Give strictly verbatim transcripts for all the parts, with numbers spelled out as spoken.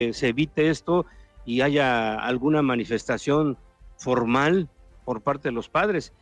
que se evite esto y haya alguna manifestación formal por parte de los padres.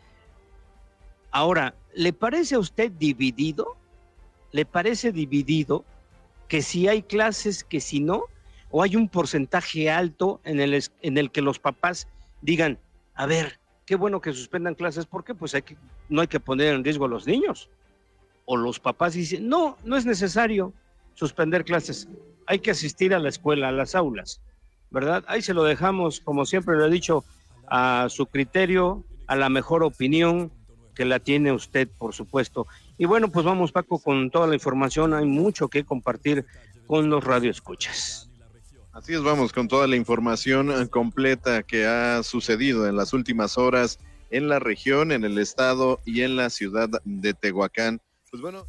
Ahora, ¿le parece a usted dividido? ¿Le parece dividido que si hay clases, que si no? ¿O hay un porcentaje alto en el, en el que los papás digan, a ver, qué bueno que suspendan clases, porque pues hay que, no hay que poner en riesgo a los niños? O los papás dicen, no, no es necesario suspender clases, hay que asistir a la escuela, a las aulas, ¿verdad? Ahí se lo dejamos, como siempre lo he dicho, a su criterio, a la mejor opinión que la tiene usted, por supuesto. Y bueno, pues vamos, Paco, con toda la información. Hay mucho que compartir con los radioescuchas. Así es, vamos con toda la información completa que ha sucedido en las últimas horas en la región, en el estado y en la ciudad de Tehuacán. Pues bueno,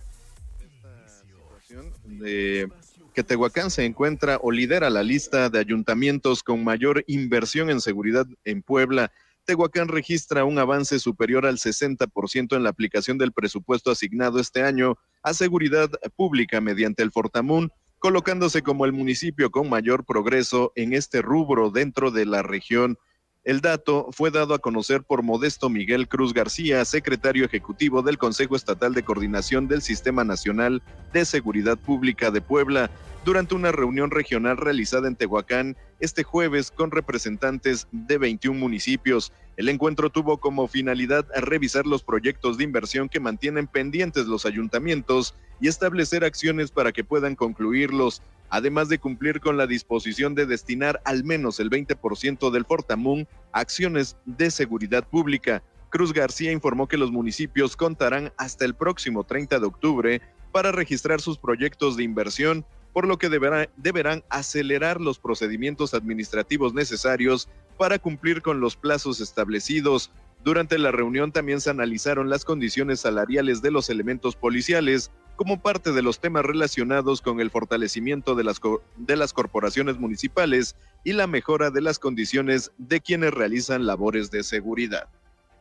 esta situación de que Tehuacán se encuentra o lidera la lista de ayuntamientos con mayor inversión en seguridad en Puebla. Tehuacán registra un avance superior al sesenta por ciento en la aplicación del presupuesto asignado este año a seguridad pública mediante el Fortamun, colocándose como el municipio con mayor progreso en este rubro dentro de la región. El dato fue dado a conocer por Modesto Miguel Cruz García, secretario ejecutivo del Consejo Estatal de Coordinación del Sistema Nacional de Seguridad Pública de Puebla, durante una reunión regional realizada en Tehuacán este jueves con representantes de veintiún municipios. El encuentro tuvo como finalidad revisar los proyectos de inversión que mantienen pendientes los ayuntamientos y establecer acciones para que puedan concluirlos, además de cumplir con la disposición de destinar al menos el veinte por ciento del Fortamun a acciones de seguridad pública. Cruz García informó que los municipios contarán hasta el próximo treinta de octubre para registrar sus proyectos de inversión, por lo que deberá, deberán acelerar los procedimientos administrativos necesarios para cumplir con los plazos establecidos. Durante la reunión también se analizaron las condiciones salariales de los elementos policiales como parte de los temas relacionados con el fortalecimiento de las, de las corporaciones municipales y la mejora de las condiciones de quienes realizan labores de seguridad.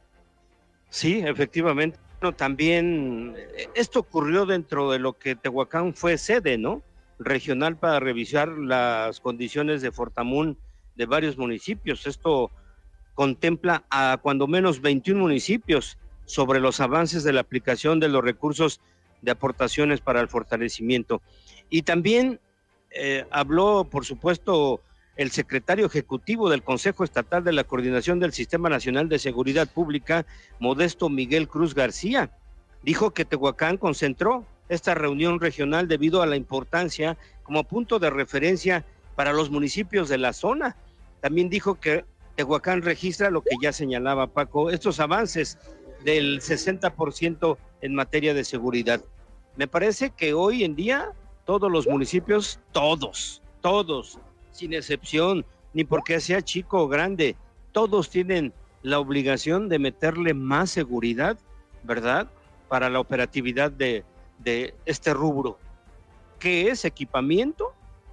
Sí, efectivamente. Bueno, también esto ocurrió dentro de lo que Tehuacán fue sede, ¿no? Regional para revisar las condiciones de Fortamun de varios municipios. Esto contempla a cuando menos veintiún municipios sobre los avances de la aplicación de los recursos de aportaciones para el fortalecimiento. Y también eh, habló, por supuesto, el secretario ejecutivo del Consejo Estatal de la Coordinación del Sistema Nacional de Seguridad Pública, Modesto Miguel Cruz García. Dijo que Tehuacán concentró esta reunión regional debido a la importancia como punto de referencia para los municipios de la zona. También dijo que Tehuacán registra lo que ya señalaba Paco, estos avances del sesenta por ciento en materia de seguridad. Me parece que hoy en día todos los municipios, todos, todos, sin excepción, ni porque sea chico o grande, todos tienen la obligación de meterle más seguridad, ¿verdad?, para la operatividad de de este rubro, que es equipamiento,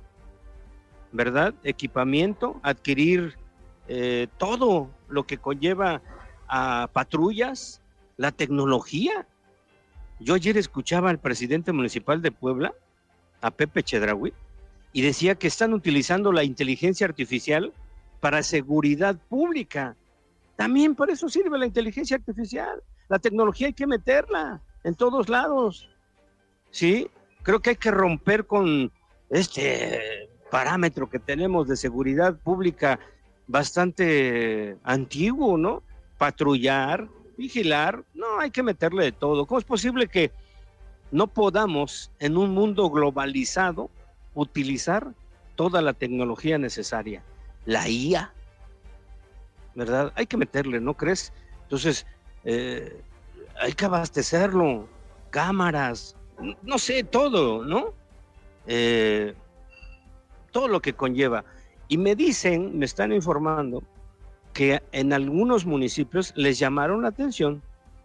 ¿verdad? Equipamiento, adquirir eh, todo lo que conlleva a patrullas, la tecnología. Yo ayer escuchaba al presidente municipal de Puebla, a Pepe Chedraui, y decía que están utilizando la inteligencia artificial para seguridad pública. También por eso sirve la inteligencia artificial. La tecnología hay que meterla en todos lados. Sí, creo que hay que romper con este parámetro que tenemos de seguridad pública bastante antiguo, ¿no? Patrullar, vigilar, no, hay que meterle de todo. ¿Cómo es posible que no podamos en un mundo globalizado utilizar toda la tecnología necesaria? La I A, ¿verdad? Hay que meterle, ¿no crees? Entonces, eh, hay que abastecerlo, cámaras, no sé, todo, ¿no? Eh, todo lo que conlleva. Y me dicen, me están informando, que en algunos municipios les llamaron la atención,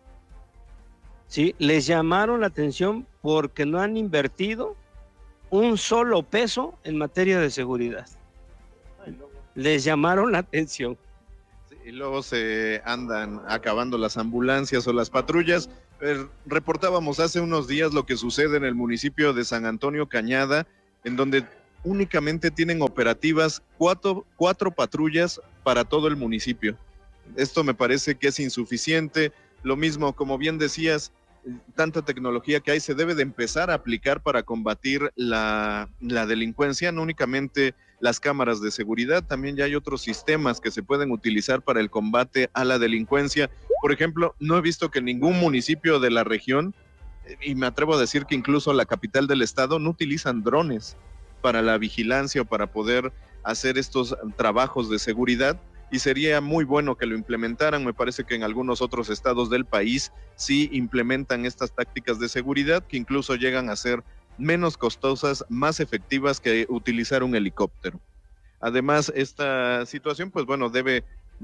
¿sí? Les llamaron la atención porque no han invertido un solo peso en materia de seguridad. Les llamaron la atención. Sí, y luego se andan acabando las ambulancias o las patrullas. Eh, reportábamos hace unos días lo que sucede en el municipio de San Antonio Cañada, en donde únicamente tienen operativas cuatro, cuatro patrullas para todo el municipio. Esto me parece que es insuficiente. Lo mismo, como bien decías, tanta tecnología que hay se debe de empezar a aplicar para combatir la, la delincuencia, no únicamente las cámaras de seguridad, también ya hay otros sistemas que se pueden utilizar para el combate a la delincuencia. Por ejemplo, no he visto que ningún municipio de la región, y me atrevo a decir que incluso la capital del estado, no utilizan drones para la vigilancia o para poder hacer estos trabajos de seguridad, y sería muy bueno que lo implementaran. Me parece que en algunos otros estados del país sí implementan estas tácticas de seguridad que incluso llegan a ser menos costosas, más efectivas que utilizar un helicóptero. Además, esta situación, pues bueno, debe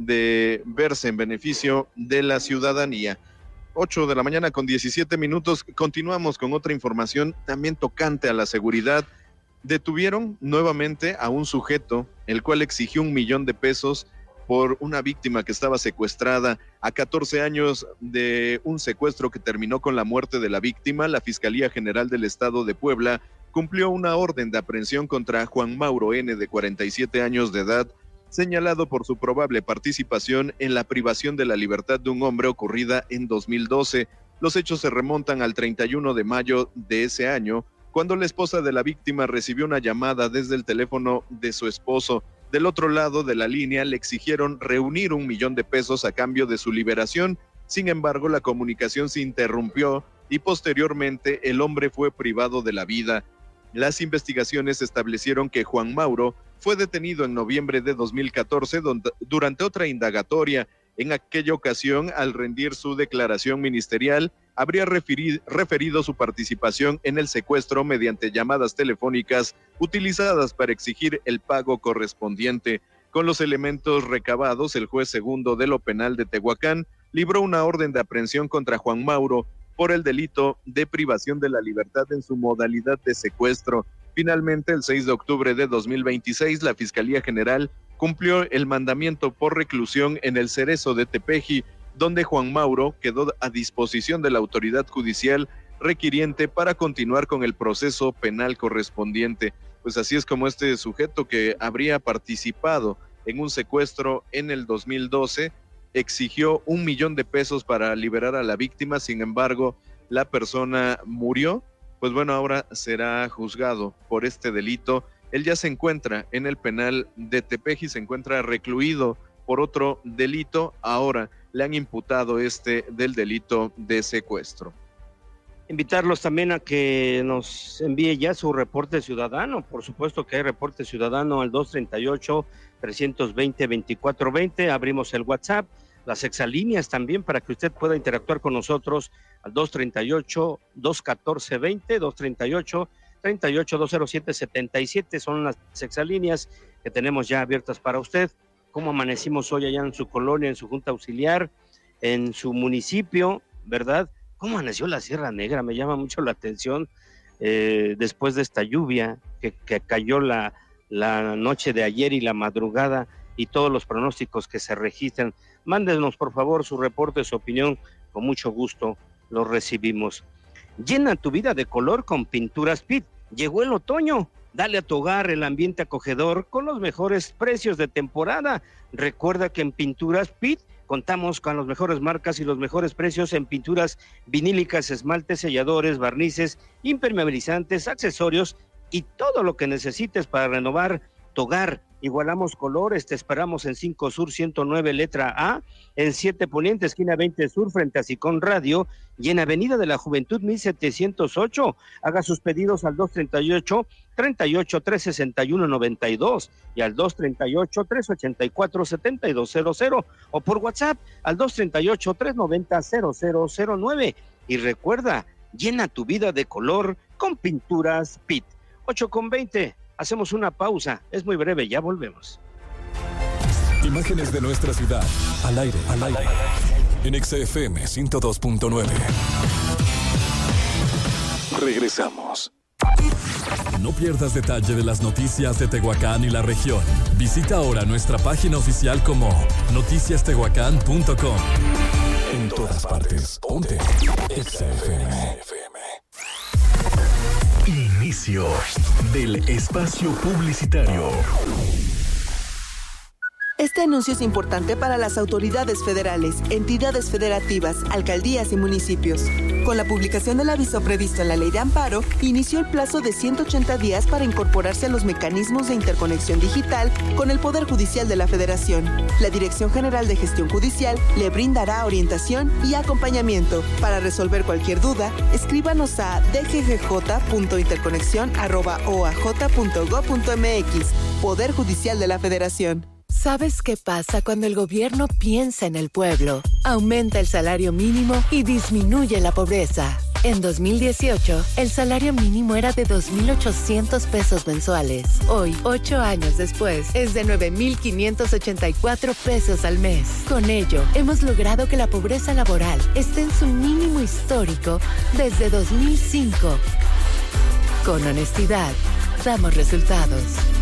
de verse en beneficio de la ciudadanía. ocho de la mañana con diecisiete minutos, continuamos con otra información también tocante a la seguridad. Detuvieron nuevamente a un sujeto, el cual exigió un millón de pesos por una víctima que estaba secuestrada. A catorce años de un secuestro que terminó con la muerte de la víctima, la Fiscalía General del Estado de Puebla cumplió una orden de aprehensión contra Juan Mauro N., de cuarenta y siete años de edad, señalado por su probable participación en la privación de la libertad de un hombre ocurrida en dos mil doce. Los hechos se remontan al treinta y uno de mayo de ese año, cuando la esposa de la víctima recibió una llamada desde el teléfono de su esposo. Del otro lado de la línea le exigieron reunir un millón de pesos a cambio de su liberación. Sin embargo, la comunicación se interrumpió y posteriormente el hombre fue privado de la vida. Las investigaciones establecieron que Juan Mauro fue detenido en noviembre de dos mil catorce donde, durante otra indagatoria. En aquella ocasión, al rendir su declaración ministerial, habría referido, referido su participación en el secuestro mediante llamadas telefónicas utilizadas para exigir el pago correspondiente. Con los elementos recabados, el juez segundo de lo penal de Tehuacán libró una orden de aprehensión contra Juan Mauro por el delito de privación de la libertad en su modalidad de secuestro. Finalmente, el seis de octubre de dos mil veintiséis, la Fiscalía General cumplió el mandamiento por reclusión en el Cerezo de Tepeji, donde Juan Mauro quedó a disposición de la autoridad judicial requiriente para continuar con el proceso penal correspondiente. Pues así es como este sujeto, que habría participado en un secuestro en el dos mil doce, exigió un millón de pesos para liberar a la víctima. Sin embargo, la persona murió. Pues bueno, ahora será juzgado por este delito. Él ya se encuentra en el penal de Tepeji, se encuentra recluido por otro delito. Ahora le han imputado este del delito de secuestro. Invitarlos también a que nos envíe ya su reporte ciudadano. Por supuesto que hay reporte ciudadano al dos treinta y ocho, trescientos veinte, veinticuatro veinte. Abrimos el WhatsApp, las exalíneas también, para que usted pueda interactuar con nosotros al dos treinta y ocho, doscientos catorce, veinte, dos treinta y ocho, treinta y ocho, doscientos siete, setenta y siete. Son las exalíneas que tenemos ya abiertas para usted. ¿Cómo amanecimos hoy allá en su colonia, en su junta auxiliar, en su municipio, verdad? ¿Cómo amaneció la Sierra Negra? Me llama mucho la atención eh, después de esta lluvia que, que cayó la, la noche de ayer y la madrugada, y todos los pronósticos que se registran. Mándenos, por favor, su reporte, su opinión. Con mucho gusto los recibimos. Llena tu vida de color con Pinturas Pitt. Llegó el otoño. Dale a tu hogar el ambiente acogedor con los mejores precios de temporada. Recuerda que en Pinturas Pitt contamos con las mejores marcas y los mejores precios en pinturas vinílicas, esmaltes, selladores, barnices, impermeabilizantes, accesorios y todo lo que necesites para renovar tu hogar. Igualamos colores, te esperamos en cinco Sur ciento nueve letra A, en siete Poniente, esquina veinte Sur, frente a Sicón Radio, y en Avenida de la Juventud mil setecientos ocho. Haga sus pedidos al dos treinta y ocho, treinta y ocho, trescientos sesenta y uno, noventa y dos y al dos treinta y ocho, trescientos ochenta y cuatro, setenta y dos cero cero, o por WhatsApp al dos treinta y ocho, trescientos noventa, cero cero cero nueve. Y recuerda, llena tu vida de color con Pinturas Pitt. ocho con veinte. Hacemos una pausa, es muy breve, ya volvemos. Imágenes de nuestra ciudad, al aire, al aire, en X F M ciento dos punto nueve. Regresamos. No pierdas detalle de las noticias de Tehuacán y la región. Visita ahora nuestra página oficial como noticias tehuacán punto com. En todas partes, ponte X F M. inicio del espacio publicitario. Este anuncio es importante para las autoridades federales, entidades federativas, alcaldías y municipios. Con la publicación del aviso previsto en la Ley de Amparo, inició el plazo de ciento ochenta días para incorporarse a los mecanismos de interconexión digital con el Poder Judicial de la Federación. La Dirección General de Gestión Judicial le brindará orientación y acompañamiento. Para resolver cualquier duda, escríbanos a d g g j punto interconexión arroba o a j punto gob punto m x. Poder Judicial de la Federación. ¿Sabes qué pasa cuando el gobierno piensa en el pueblo? Aumenta el salario mínimo y disminuye la pobreza. En dos mil dieciocho, el salario mínimo era de dos mil ochocientos pesos mensuales. Hoy, ocho años después, es de nueve mil quinientos ochenta y cuatro pesos al mes. Con ello, hemos logrado que la pobreza laboral esté en su mínimo histórico desde dos mil cinco. Con honestidad, damos resultados.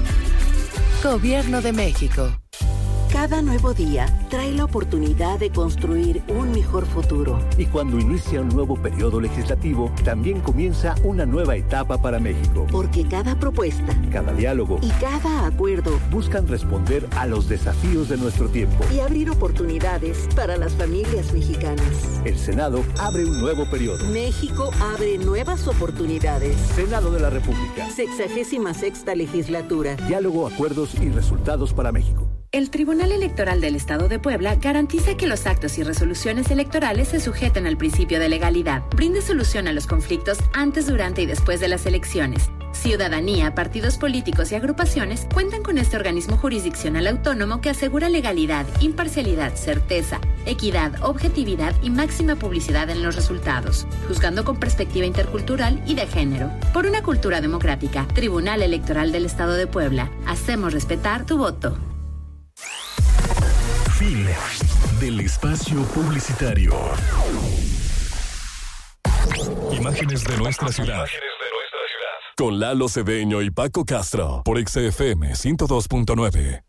Gobierno de México. Cada nuevo día trae la oportunidad de construir un mejor futuro. Y cuando inicia un nuevo periodo legislativo, también comienza una nueva etapa para México. Porque cada propuesta, cada diálogo y cada acuerdo buscan responder a los desafíos de nuestro tiempo y abrir oportunidades para las familias mexicanas. El Senado abre un nuevo periodo. México abre nuevas oportunidades. Senado de la República. Sexagésima sexta legislatura. Diálogo, acuerdos y resultados para México. El Tribunal Electoral del Estado de Puebla garantiza que los actos y resoluciones electorales se sujeten al principio de legalidad. Brinde solución a los conflictos antes, durante y después de las elecciones. Ciudadanía, partidos políticos y agrupaciones cuentan con este organismo jurisdiccional autónomo que asegura legalidad, imparcialidad, certeza, equidad, objetividad y máxima publicidad en los resultados, juzgando con perspectiva intercultural y de género. Por una cultura democrática, Tribunal Electoral del Estado de Puebla. Hacemos respetar tu voto. Fin del espacio publicitario. Imágenes de nuestra ciudad. Con Lalo Cedeño y Paco Castro por X F M ciento dos punto nueve.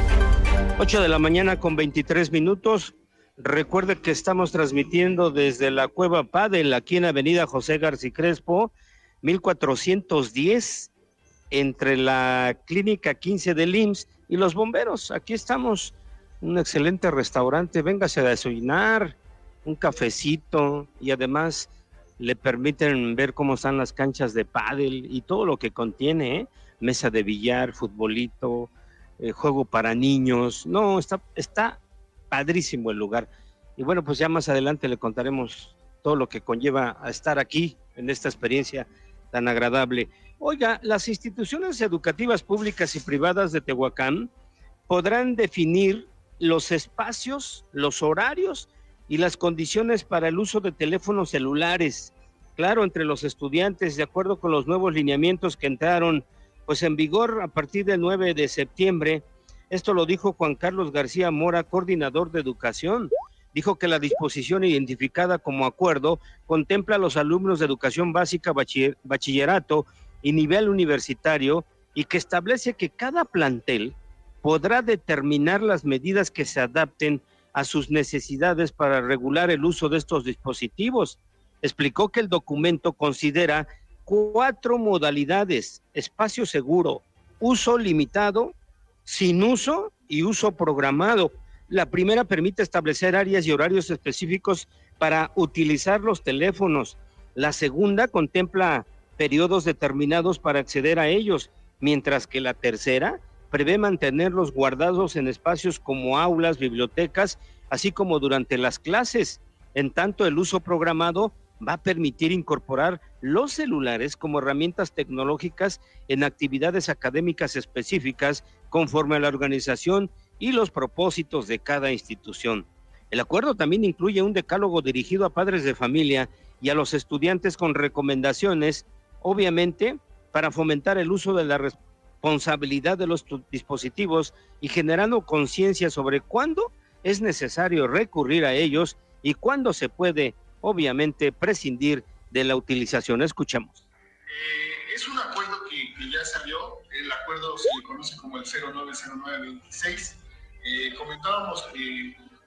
ocho de la mañana con veintitrés minutos. Recuerde que estamos transmitiendo desde la Cueva Padel, aquí en Avenida José García Crespo, mil cuatrocientos diez, entre la Clínica quince del I M S S y los bomberos. Aquí estamos, un excelente restaurante, véngase a desayunar, un cafecito, y además le permiten ver cómo están las canchas de pádel y todo lo que contiene, ¿eh? Mesa de billar, futbolito, eh, juego para niños. No, está, está padrísimo el lugar. Y bueno, pues ya más adelante le contaremos todo lo que conlleva a estar aquí en esta experiencia tan agradable. Oiga, las instituciones educativas públicas y privadas de Tehuacán podrán definir los espacios, los horarios y las condiciones para el uso de teléfonos celulares, claro, entre los estudiantes, de acuerdo con los nuevos lineamientos que entraron pues en vigor a partir del nueve de septiembre. Esto lo dijo Juan Carlos García Mora, coordinador de educación. Dijo que la disposición identificada como acuerdo contempla a los alumnos de educación básica, bachiller, bachillerato y nivel universitario, y que establece que cada plantel podrá determinar las medidas que se adapten a sus necesidades para regular el uso de estos dispositivos. Explicó que el documento considera cuatro modalidades: espacio seguro, uso limitado, sin uso y uso programado. La primera permite establecer áreas y horarios específicos para utilizar los teléfonos. La segunda contempla periodos determinados para acceder a ellos, mientras que la tercera prevé mantenerlos guardados en espacios como aulas, bibliotecas, así como durante las clases. En tanto, el uso programado va a permitir incorporar los celulares como herramientas tecnológicas en actividades académicas específicas conforme a la organización y los propósitos de cada institución. El acuerdo también incluye un decálogo dirigido a padres de familia y a los estudiantes con recomendaciones, obviamente, para fomentar el uso de la responsabilidad de los dispositivos y generando conciencia sobre cuándo es necesario recurrir a ellos y cuándo se puede, obviamente, prescindir de la utilización. Escuchemos. Eh, es un acuerdo que, que ya salió. El acuerdo se le conoce como el cero nueve cero nueve veintiséis. Eh, comentábamos que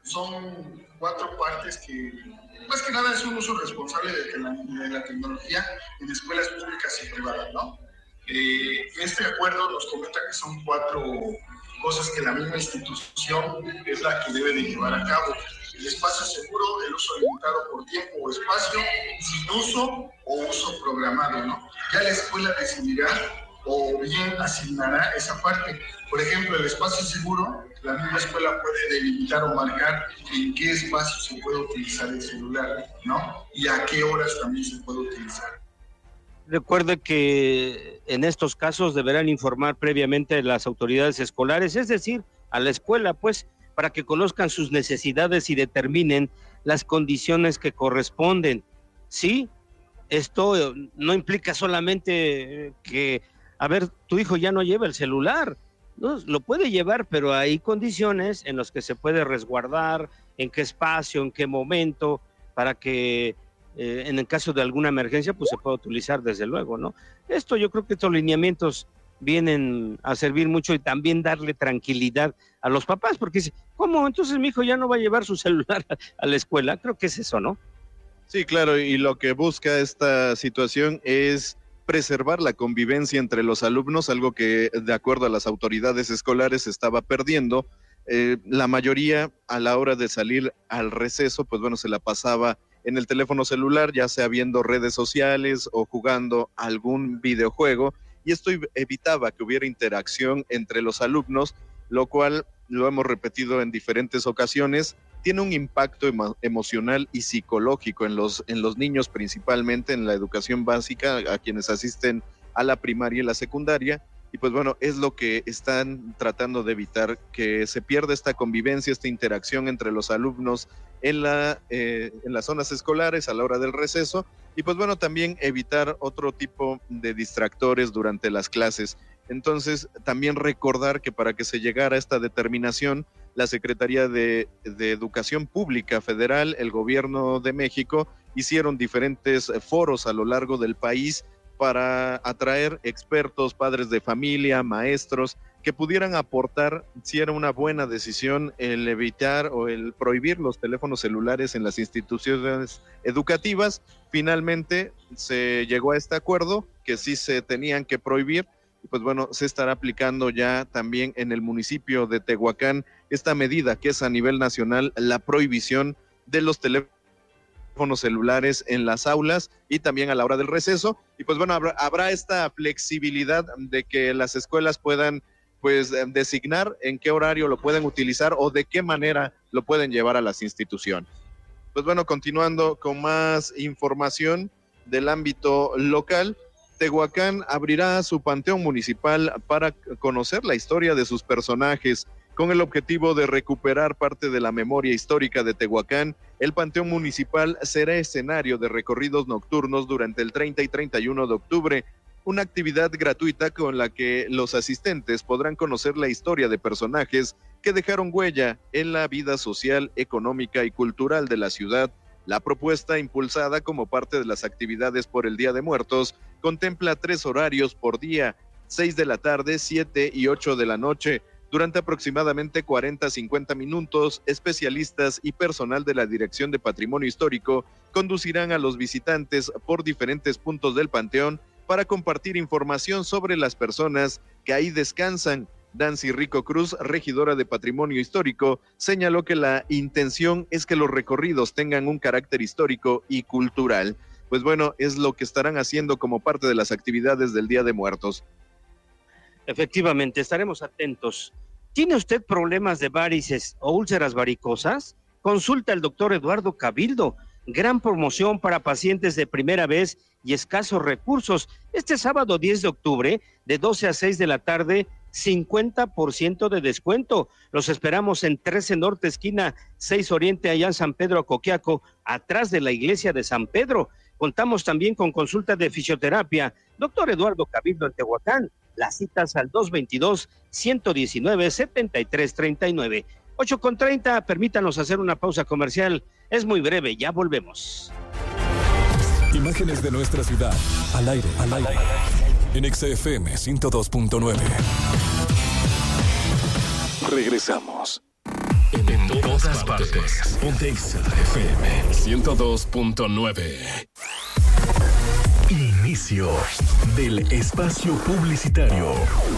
son cuatro partes que, más que nada, es un uso responsable de la, de la tecnología en escuelas públicas y privadas, ¿no? Eh, este acuerdo nos comenta que son cuatro cosas que la misma institución es la que debe de llevar a cabo. El espacio seguro, el uso limitado por tiempo o espacio, sin uso o uso programado, ¿no? Ya la escuela decidirá o bien asignará esa parte. Por ejemplo, el espacio seguro, la misma escuela puede delimitar o marcar en qué espacio se puede utilizar el celular, ¿no? Y a qué horas también se puede utilizar. Recuerde que en estos casos deberán informar previamente a las autoridades escolares, es decir, a la escuela, pues, para que conozcan sus necesidades y determinen las condiciones que corresponden. Sí, esto no implica solamente que, a ver, tu hijo ya no lleva el celular, ¿no? Lo puede llevar, pero hay condiciones en las que se puede resguardar, en qué espacio, en qué momento, para que eh, en el caso de alguna emergencia, pues se pueda utilizar desde luego, ¿no? Esto, yo creo que estos lineamientos vienen a servir mucho y también darle tranquilidad a los papás, porque dice, ¿cómo? Entonces mi hijo ya no va a llevar su celular a la escuela. Creo que es eso, ¿no? Sí, claro, y lo que busca esta situación es preservar la convivencia entre los alumnos, algo que de acuerdo a las autoridades escolares se estaba perdiendo. Eh, la mayoría a la hora de salir al receso, pues bueno, se la pasaba en el teléfono celular, ya sea viendo redes sociales o jugando algún videojuego, y esto evitaba que hubiera interacción entre los alumnos, lo cual, lo hemos repetido en diferentes ocasiones, tiene un impacto emo- emocional y psicológico en los, en los niños, principalmente en la educación básica, a quienes asisten a la primaria y la secundaria, y pues bueno, es lo que están tratando de evitar, que se pierda esta convivencia, esta interacción entre los alumnos en, la, eh, en las zonas escolares a la hora del receso, y pues bueno, también evitar otro tipo de distractores durante las clases. Entonces, también recordar que para que se llegara a esta determinación, la Secretaría de, de Educación Pública Federal, el Gobierno de México, hicieron diferentes foros a lo largo del país para atraer expertos, padres de familia, maestros, que pudieran aportar si era una buena decisión el evitar o el prohibir los teléfonos celulares en las instituciones educativas. Finalmente se llegó a este acuerdo que sí se tenían que prohibir, y pues bueno, se estará aplicando ya también en el municipio de Tehuacán esta medida que es a nivel nacional, la prohibición de los teléfonos celulares en las aulas y también a la hora del receso. Y pues bueno, habrá, habrá esta flexibilidad de que las escuelas puedan pues designar en qué horario lo pueden utilizar o de qué manera lo pueden llevar a las instituciones. Pues bueno, continuando con más información del ámbito local, Tehuacán abrirá su panteón municipal para conocer la historia de sus personajes. Con el objetivo de recuperar parte de la memoria histórica de Tehuacán, el panteón municipal será escenario de recorridos nocturnos durante el treinta y treinta y uno de octubre, una actividad gratuita con la que los asistentes podrán conocer la historia de personajes que dejaron huella en la vida social, económica y cultural de la ciudad. La propuesta, impulsada como parte de las actividades por el Día de Muertos, contempla tres horarios por día, seis de la tarde, siete y ocho de la noche. Durante aproximadamente cuarenta a cincuenta minutos, especialistas y personal de la Dirección de Patrimonio Histórico conducirán a los visitantes por diferentes puntos del panteón para compartir información sobre las personas que ahí descansan. Nancy Rico Cruz, regidora de Patrimonio Histórico, señaló que la intención es que los recorridos tengan un carácter histórico y cultural. Pues bueno, es lo que estarán haciendo como parte de las actividades del Día de Muertos. Efectivamente, estaremos atentos. ¿Tiene usted problemas de varices o úlceras varicosas? Consulta al doctor Eduardo Cabildo. Gran promoción para pacientes de primera vez y escasos recursos. Este sábado diez de octubre, de doce a seis de la tarde, cincuenta por ciento de descuento. Los esperamos en trece Norte, esquina seis Oriente, allá en San Pedro Coquiaco, atrás de la iglesia de San Pedro. Contamos también con consulta de fisioterapia. Doctor Eduardo Cabildo en Tehuacán. Las citas al dos veintidós, ciento diecinueve, setenta y tres treinta y nueve. ocho con treinta, permítanos hacer una pausa comercial. Es muy breve, ya volvemos. Imágenes de nuestra ciudad, al aire, al aire. En X F M ciento dos punto nueve. Regresamos. En todas partes. Ponte Exa F M ciento dos punto nueve. Inicio del espacio publicitario.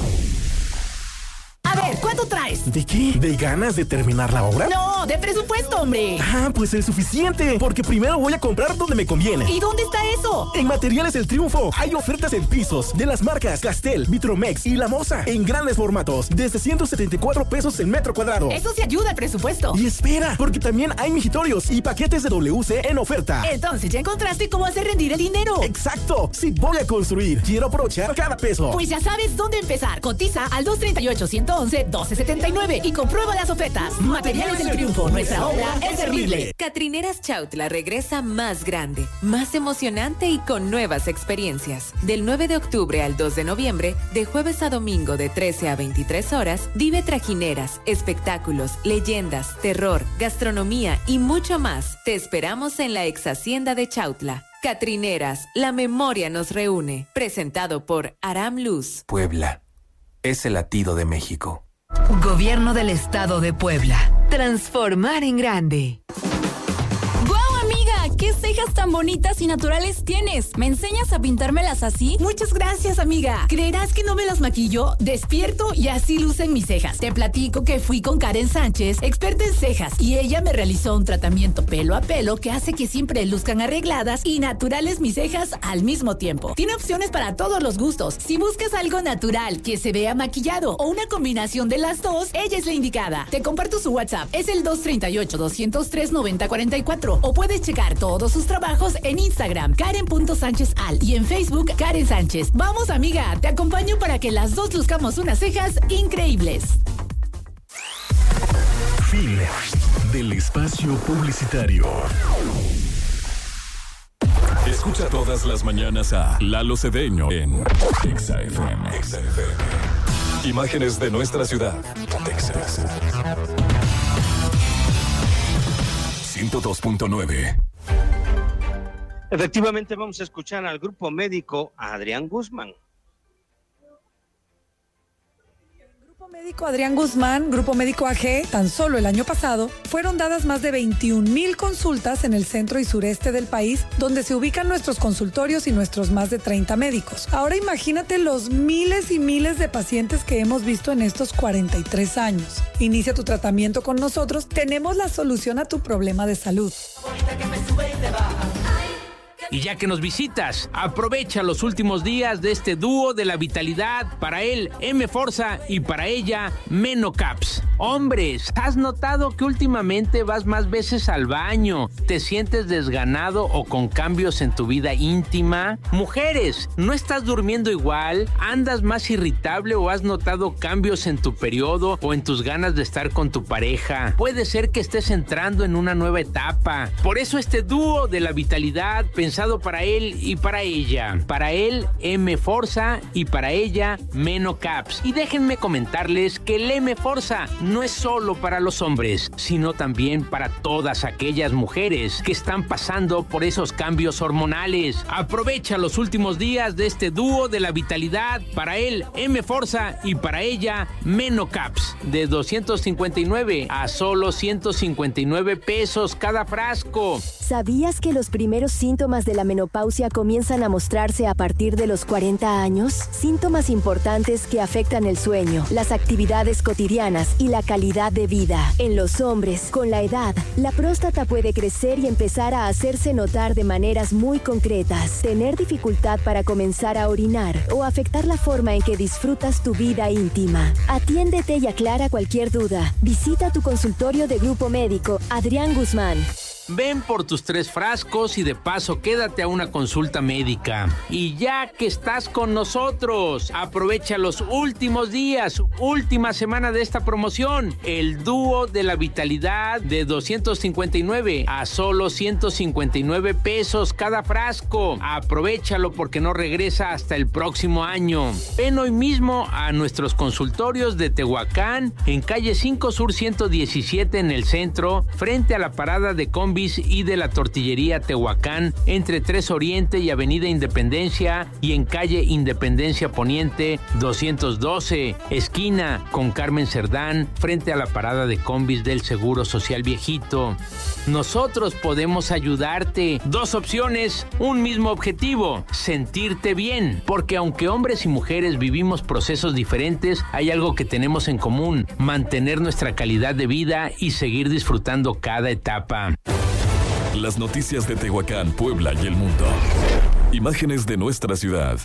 A ver, ¿cuánto traes? ¿De qué? ¿De ganas de terminar la obra? No, de presupuesto, hombre. Ah, pues es suficiente, porque primero voy a comprar donde me conviene. ¿Y dónde está eso? En Materiales El Triunfo. Hay ofertas en pisos de las marcas Castel, Vitromex y La Moza en grandes formatos, desde ciento setenta y cuatro pesos el metro cuadrado. Eso sí ayuda al presupuesto. Y espera, porque también hay migitorios y paquetes de W C en oferta. Entonces ya encontraste cómo hacer rendir el dinero. Exacto. Si voy a construir, quiero aprovechar cada peso. Pues ya sabes dónde empezar. Cotiza al dos tres ocho, uno once, doce setenta y nueve y comprueba las ofertas. Materiales El Triunfo. Nuestra obra es servible. Catrineras Chautla regresa más grande, más emocionante y con nuevas experiencias. Del nueve de octubre al dos de noviembre, de jueves a domingo de trece a veintitrés horas, vive trajineras, espectáculos, leyendas, terror, gastronomía y mucho más. Te esperamos en la ex hacienda de Chautla. Catrineras, la memoria nos reúne. Presentado por Aram Luz. Puebla es el latido de México. Gobierno del Estado de Puebla. Transformar en grande. ¡Guau, amiga! ¿Qué cejas tan bonitas y naturales tienes? ¿Me enseñas a pintármelas así? Muchas gracias, amiga. ¿Creerás que no me las maquillo? Despierto y así lucen mis cejas. Te platico que fui con Karen Sánchez, experta en cejas, y ella me realizó un tratamiento pelo a pelo que hace que siempre luzcan arregladas y naturales mis cejas al mismo tiempo. Tiene opciones para todos los gustos. Si buscas algo natural que se vea maquillado o una combinación de las dos, ella es la indicada. Te comparto su WhatsApp. Es el dos tres ocho, dos cero tres, nueve cero cuatro cuatro o puedes checar todos sus trabajos en Instagram, Karen punto Sánchez Al, y en Facebook, Karen Sánchez. Vamos, amiga, te acompaño para que las dos luzcamos unas cejas increíbles. Fin del espacio publicitario. Escucha todas las mañanas a Lalo Cedeño en Exa F M. Imágenes de nuestra ciudad. Texas. ciento dos punto nueve. Efectivamente, vamos a escuchar al grupo médico Adrián Guzmán. Grupo médico Adrián Guzmán, Grupo Médico A G, tan solo el año pasado, fueron dadas más de veintiún mil consultas en el centro y sureste del país, donde se ubican nuestros consultorios y nuestros más de treinta médicos. Ahora imagínate los miles y miles de pacientes que hemos visto en estos cuarenta y tres años. Inicia tu tratamiento con nosotros, tenemos la solución a tu problema de salud. Y ya que nos visitas, aprovecha los últimos días de este dúo de la vitalidad. Para él, M-Forza, y para ella, Menocaps. Hombres, ¿has notado que últimamente vas más veces al baño? ¿Te sientes desganado o con cambios en tu vida íntima? Mujeres, ¿no estás durmiendo igual? ¿Andas más irritable o has notado cambios en tu periodo o en tus ganas de estar con tu pareja? Puede ser que estés entrando en una nueva etapa. Por eso este dúo de la vitalidad, pensado para él y para ella. Para él, M-Forza, y para ella, Menocaps. Y déjenme comentarles que el M-Forza no es solo para los hombres, sino también para todas aquellas mujeres que están pasando por esos cambios hormonales. Aprovecha los últimos días de este dúo de la vitalidad. Para él, M-Forza, y para ella, Menocaps. De doscientos cincuenta y nueve a solo ciento cincuenta y nueve pesos cada frasco. ¿Sabías que los primeros síntomas de la menopausia comienzan a mostrarse a partir de los cuarenta años? Síntomas importantes que afectan el sueño, las actividades cotidianas y la calidad de vida. En los hombres, con la edad, la próstata puede crecer y empezar a hacerse notar de maneras muy concretas, tener dificultad para comenzar a orinar o afectar la forma en que disfrutas tu vida íntima. Atiéndete y aclara cualquier duda. Visita tu consultorio de Grupo Médico Adrián Guzmán. Ven por tus tres frascos y de paso quédate a una consulta médica. Y ya que estás con nosotros, aprovecha los últimos días, última semana de esta promoción. El dúo de la vitalidad de doscientos cincuenta y nueve a solo ciento cincuenta y nueve pesos cada frasco. Aprovechalo porque no regresa hasta el próximo año. Ven hoy mismo a nuestros consultorios de Tehuacán, en calle cinco Sur ciento diecisiete en el centro, frente a la parada de combi Combis y de la Tortillería Tehuacán entre tres Oriente y Avenida Independencia y en calle Independencia Poniente doscientos doce, esquina con Carmen Cerdán, frente a la parada de Combis del Seguro Social Viejito. Nosotros podemos ayudarte. Dos opciones, un mismo objetivo, sentirte bien. Porque aunque hombres y mujeres vivimos procesos diferentes, hay algo que tenemos en común: mantener nuestra calidad de vida y seguir disfrutando cada etapa. Las noticias de Tehuacán, Puebla y el mundo. Imágenes de nuestra ciudad.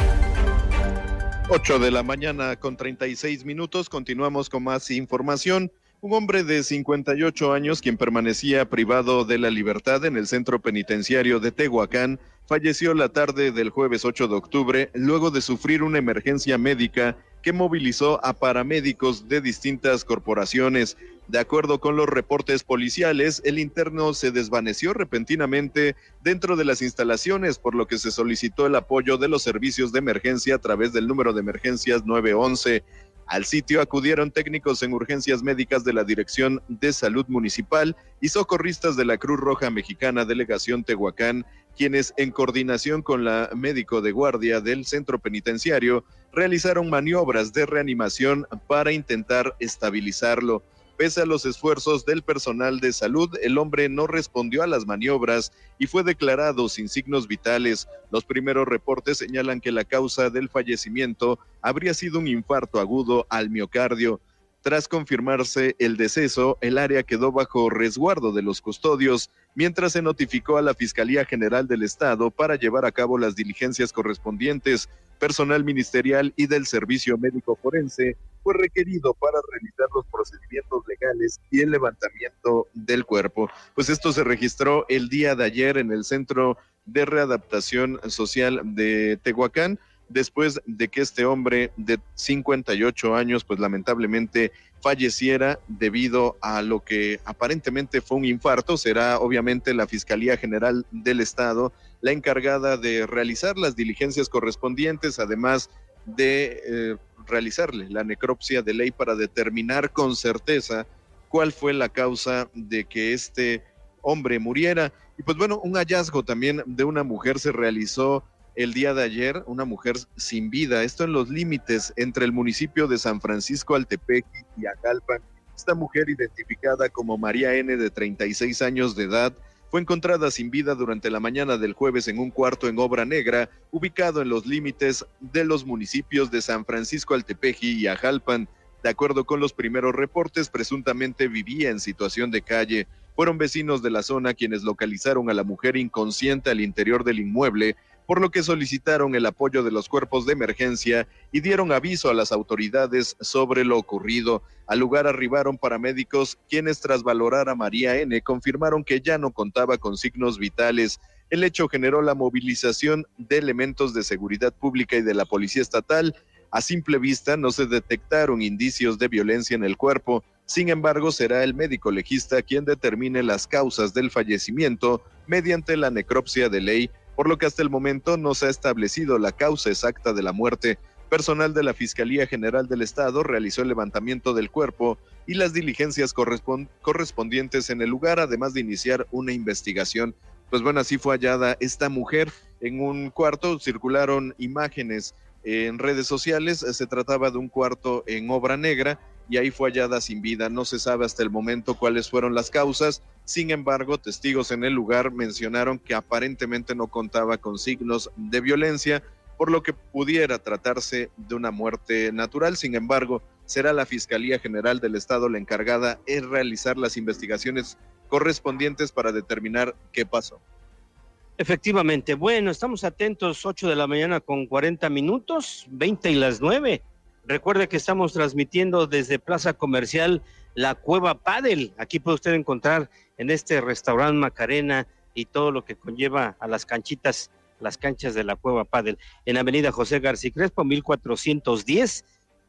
ocho de la mañana con treinta y seis minutos. Continuamos con más información. Un hombre de cincuenta y ocho años, quien permanecía privado de la libertad en el centro penitenciario de Tehuacán, falleció la tarde del jueves ocho de octubre luego de sufrir una emergencia médica que movilizó a paramédicos de distintas corporaciones. De acuerdo con los reportes policiales, el interno se desvaneció repentinamente dentro de las instalaciones, por lo que se solicitó el apoyo de los servicios de emergencia a través del número de emergencias nueve once. Al sitio acudieron técnicos en urgencias médicas de la Dirección de Salud Municipal y socorristas de la Cruz Roja Mexicana Delegación Tehuacán, quienes en coordinación con la médico de guardia del centro penitenciario realizaron maniobras de reanimación para intentar estabilizarlo. Pese a los esfuerzos del personal de salud, el hombre no respondió a las maniobras y fue declarado sin signos vitales. Los primeros reportes señalan que la causa del fallecimiento habría sido un infarto agudo al miocardio. Tras confirmarse el deceso, el área quedó bajo resguardo de los custodios, mientras se notificó a la Fiscalía General del Estado para llevar a cabo las diligencias correspondientes. Personal ministerial y del Servicio Médico Forense fue requerido para realizar los procedimientos legales y el levantamiento del cuerpo. Pues esto se registró el día de ayer en el Centro de Readaptación Social de Tehuacán, después de que este hombre de cincuenta y ocho años, pues lamentablemente falleciera debido a lo que aparentemente fue un infarto. Será obviamente la Fiscalía General del Estado la encargada de realizar las diligencias correspondientes, además de eh, realizarle la necropsia de ley para determinar con certeza cuál fue la causa de que este hombre muriera. Y pues bueno, un hallazgo también de una mujer se realizó el día de ayer, una mujer sin vida, esto en los límites entre el municipio de San Francisco Altepeji y Ajalpan. Esta mujer, identificada como María N, de treinta y seis años de edad, fue encontrada sin vida durante la mañana del jueves en un cuarto en Obra Negra, ubicado en los límites de los municipios de San Francisco Altepeji y Ajalpan. De acuerdo con los primeros reportes, presuntamente vivía en situación de calle. Fueron vecinos de la zona quienes localizaron a la mujer inconsciente al interior del inmueble, por lo que solicitaron el apoyo de los cuerpos de emergencia y dieron aviso a las autoridades sobre lo ocurrido. Al lugar arribaron paramédicos, quienes tras valorar a María N confirmaron que ya no contaba con signos vitales. El hecho generó la movilización de elementos de seguridad pública y de la Policía Estatal. A simple vista no se detectaron indicios de violencia en el cuerpo. Sin embargo, será el médico legista quien determine las causas del fallecimiento mediante la necropsia de ley, por lo que hasta el momento no se ha establecido la causa exacta de la muerte. Personal de la Fiscalía General del Estado realizó el levantamiento del cuerpo y las diligencias correspond- correspondientes en el lugar, además de iniciar una investigación. Pues bueno, así fue hallada esta mujer en un cuarto. Circularon imágenes en redes sociales. Se trataba de un cuarto en Obra Negra y ahí fue hallada sin vida. No se sabe hasta el momento cuáles fueron las causas. Sin embargo, testigos en el lugar mencionaron que aparentemente no contaba con signos de violencia, por lo que pudiera tratarse de una muerte natural. Sin embargo, será la Fiscalía General del Estado la encargada en realizar las investigaciones correspondientes para determinar qué pasó. Efectivamente. Bueno, estamos atentos, ocho de la mañana con cuarenta minutos, veinte y las nueve. Recuerde que estamos transmitiendo desde Plaza Comercial La Cueva Padel. Aquí puede usted encontrar en este restaurante Macarena y todo lo que conlleva a las canchitas, las canchas de La Cueva Padel, en Avenida José García Crespo, mil cuatrocientos diez,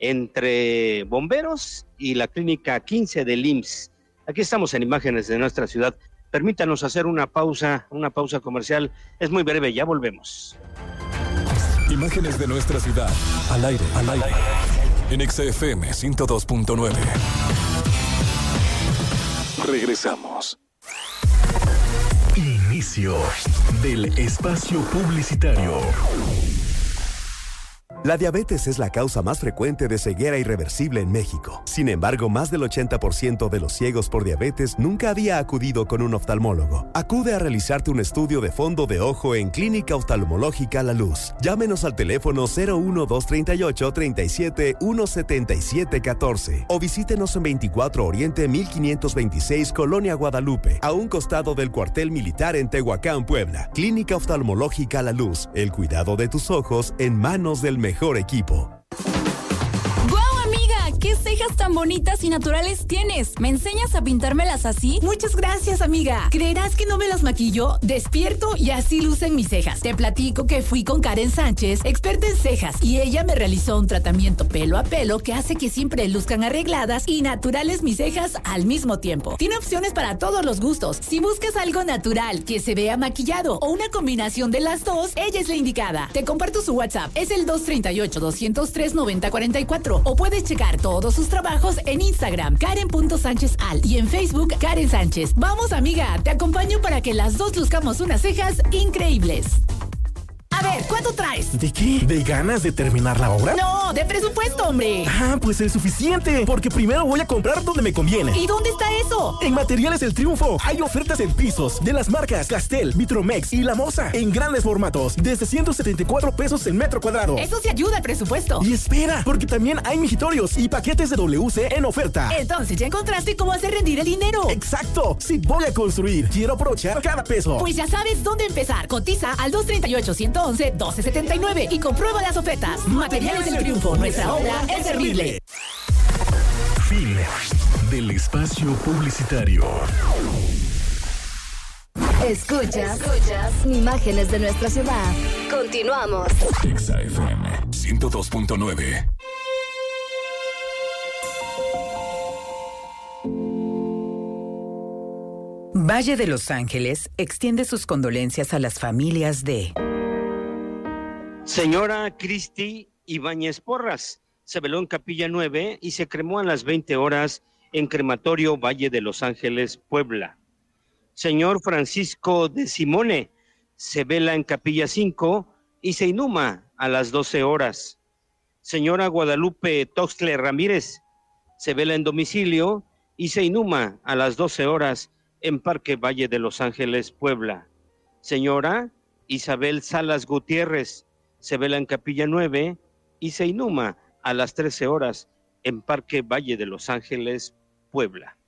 entre Bomberos y la Clínica quince del I M S S. Aquí estamos en imágenes de nuestra ciudad. Permítanos hacer una pausa, una pausa comercial. Es muy breve, ya volvemos. Imágenes de nuestra ciudad, al aire, al aire, en X F M ciento dos punto nueve. Regresamos. inicio del espacio publicitario. La diabetes es la causa más frecuente de ceguera irreversible en México. Sin embargo, más del ochenta por ciento de los ciegos por diabetes nunca había acudido con un oftalmólogo. Acude a realizarte un estudio de fondo de ojo en Clínica Oftalmológica La Luz. Llámenos al teléfono cero uno dos tres ocho, tres siete uno siete siete uno cuatro o visítenos en veinticuatro Oriente mil quinientos veintiséis, Colonia Guadalupe, a un costado del cuartel militar en Tehuacán, Puebla. Clínica Oftalmológica La Luz. El cuidado de tus ojos en manos del mejor equipo. ¡Guau, amiga! ¿Qué cejas tan bonitas y naturales tienes? ¿Me enseñas a pintármelas así? Muchas gracias, amiga. ¿Creerás que no me las maquillo? Despierto y así lucen mis cejas. Te platico que fui con Karen Sánchez, experta en cejas, y ella me realizó un tratamiento pelo a pelo que hace que siempre luzcan arregladas y naturales mis cejas al mismo tiempo. Tiene opciones para todos los gustos. Si buscas algo natural, que se vea maquillado o una combinación de las dos, ella es la indicada. Te comparto su WhatsApp. Es el dos tres ocho, dos cero tres, nueve cero cuatro cuatro o puedes checar todos sus trabajos en Instagram, Karen punto Sánchez Al, y en Facebook, Karen Sánchez. Vamos, amiga, te acompaño para que las dos luzcamos unas cejas increíbles. A ver, ¿cuánto traes? ¿De qué? ¿De ganas de terminar la obra? No, de presupuesto, hombre. Ah, pues el suficiente, porque primero voy a comprar donde me conviene. ¿Y dónde está eso? En Materiales El Triunfo hay ofertas en pisos de las marcas Castel, Vitromex y La Moza en grandes formatos, desde ciento setenta y cuatro pesos el metro cuadrado. Eso sí ayuda al presupuesto. Y espera, porque también hay mijitorios y paquetes de W C en oferta. Entonces ya encontraste cómo hacer rendir el dinero. Exacto, si voy a construir, quiero aprovechar cada peso. Pues ya sabes dónde empezar. Cotiza al dos tres ocho, uno once, doce setenta y nueve y comprueba las ofertas. Materiales del Triunfo, nuestra obra es servible. Fin del espacio publicitario. Escuchas, escuchas imágenes de nuestra ciudad. Continuamos. Exa F M ciento dos punto nueve. Valle de Los Ángeles extiende sus condolencias a las familias de señora Cristi Ibáñez Porras. Se veló en Capilla nueve y se cremó a las veinte horas en Crematorio Valle de Los Ángeles, Puebla. Señor Francisco de Simone se vela en Capilla cinco y se inhuma a las doce horas. Señora Guadalupe Toxtle Ramírez se vela en domicilio y se inhuma a las doce horas en Parque Valle de Los Ángeles, Puebla. Señora Isabel Salas Gutiérrez se vela en Capilla nueve y se inhuma a las trece horas en Parque Valle de Los Ángeles, Puebla.